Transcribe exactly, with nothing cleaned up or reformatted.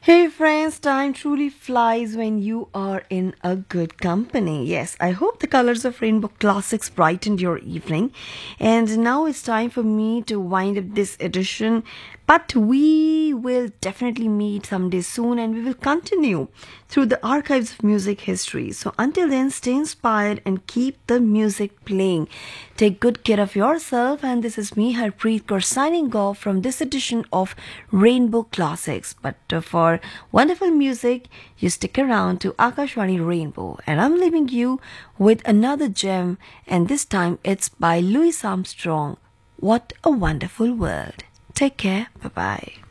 Hey friends, time truly flies when you are in a good company. Yes, I hope the colors of Rainbow Classics brightened your evening. And now it's time for me to wind up this edition. But we will definitely meet someday soon and we will continue through the archives of music history. So until then, stay inspired and keep the music playing. Take good care of yourself. And this is me, Harpreet Kaur, signing off from this edition of Rainbow Classics. But uh, for wonderful music, you stick around to Akashvani Rainbow. And I'm leaving you with another gem. And this time it's by Louis Armstrong. What a wonderful world. Take care. Bye-bye.